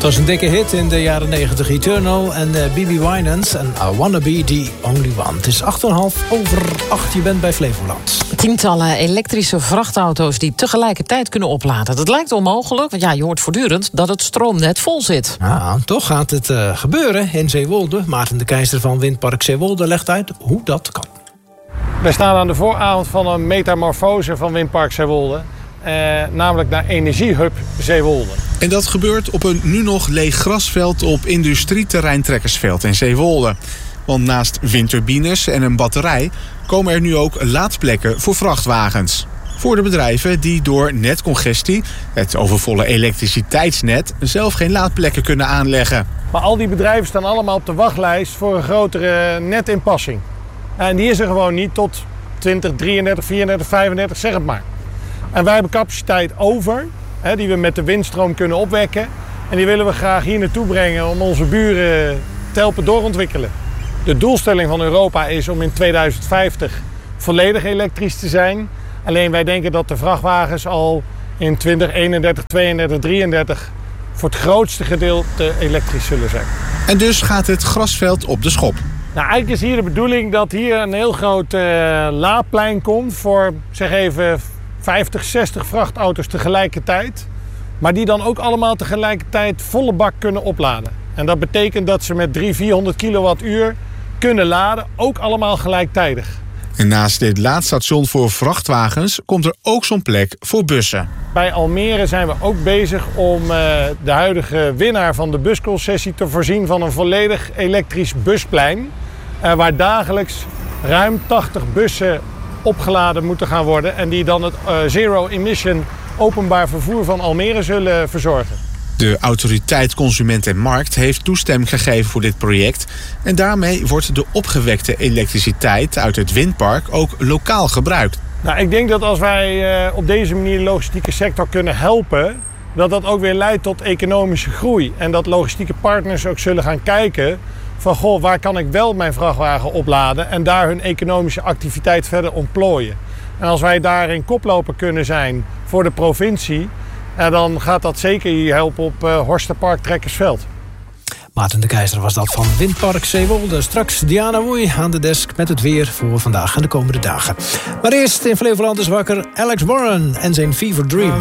Het was een dikke hit in de jaren 90, Eternal en B.B. Winans en I Wanna Be The Only One. Het is 7:08, je bent bij Flevoland. Tientallen elektrische vrachtauto's die tegelijkertijd kunnen opladen. Dat lijkt onmogelijk, want je hoort voortdurend dat het stroomnet vol zit. Ja, toch gaat het gebeuren in Zeewolde. Maarten de Keizer van Windpark Zeewolde legt uit hoe dat kan. Wij staan aan de vooravond van een metamorfose van Windpark Zeewolde. Namelijk naar Energiehub Zeewolde. En dat gebeurt op een nu nog leeg grasveld op industrieterrein Trekkersveld in Zeewolde. Want naast windturbines en een batterij komen er nu ook laadplekken voor vrachtwagens. Voor de bedrijven die door netcongestie, het overvolle elektriciteitsnet, zelf geen laadplekken kunnen aanleggen. Maar al die bedrijven staan allemaal op de wachtlijst voor een grotere netinpassing. En die is er gewoon niet tot 2033, 34, 35, zeg het maar. En wij hebben capaciteit over, die we met de windstroom kunnen opwekken. En die willen we graag hier naartoe brengen om onze buren te helpen doorontwikkelen. De doelstelling van Europa is om in 2050 volledig elektrisch te zijn. Alleen wij denken dat de vrachtwagens al in 2031, 32, 33 voor het grootste gedeelte elektrisch zullen zijn. En dus gaat het grasveld op de schop. Nou, eigenlijk is hier de bedoeling dat hier een heel groot laadplein komt voor, zeg even, 50, 60 vrachtauto's tegelijkertijd. Maar die dan ook allemaal tegelijkertijd volle bak kunnen opladen. En dat betekent dat ze met 300-400 kilowattuur kunnen laden, ook allemaal gelijktijdig. En naast dit laadstation voor vrachtwagens komt er ook zo'n plek voor bussen. Bij Almere zijn we ook bezig om de huidige winnaar van de busconcessie te voorzien van een volledig elektrisch busplein. Waar dagelijks ruim 80 bussen opgeladen moeten gaan worden. En die dan het zero-emission openbaar vervoer van Almere zullen verzorgen. De Autoriteit Consument en Markt heeft toestemming gegeven voor dit project. En daarmee wordt de opgewekte elektriciteit uit het windpark ook lokaal gebruikt. Nou, ik denk dat als wij op deze manier de logistieke sector kunnen helpen, dat dat ook weer leidt tot economische groei. En dat logistieke partners ook zullen gaan kijken van, goh, waar kan ik wel mijn vrachtwagen opladen en daar hun economische activiteit verder ontplooien. En als wij daarin koploper kunnen zijn voor de provincie, dan gaat dat zeker hier helpen op Horsterpark Trekkersveld. Maarten de Keizer was dat van Windpark Zeewolde. Straks Diana Woei aan de desk met het weer voor vandaag en de komende dagen. Maar eerst in Flevoland is wakker Alex Warren en zijn Fever Dream.